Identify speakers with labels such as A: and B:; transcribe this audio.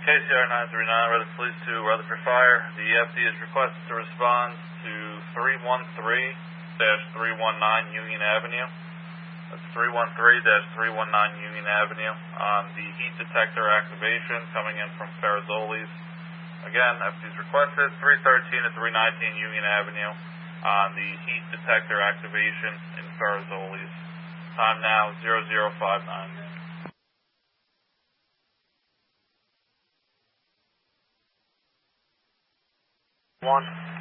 A: KCR 939, Rutherford Police to Rutherford Fire. The EFD is requested to respond to 313-319 Union Avenue. That's 313-319 Union Avenue on the heat detector activation coming in from Ferrazoli's. Again, EFD is requested 313 to 319 Union Avenue on the heat detector activation in Ferrazoli's. Time now 0059.
B: 1.